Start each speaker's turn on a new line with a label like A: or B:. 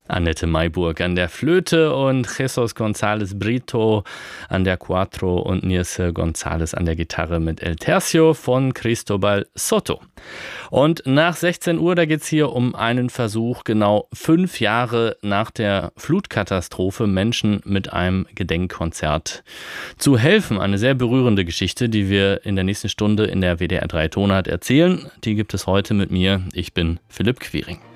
A: Annette Mayburg an der Flöte und Jesus González Brito an der Cuatro und Nirce González an der Gitarre mit El Tercio von Cristobal Soto. Und nach 16 Uhr, da geht es hier um einen Versuch, genau 5 Jahre nach der Flutkatastrophe Menschen mit einem Gedenkkonzert zu helfen. Eine sehr berührende Geschichte, die wir in der nächsten Stunde in der WDR 3 Tonart erzählen. Die gibt es heute mit mir. Ich bin Philipp Quiring.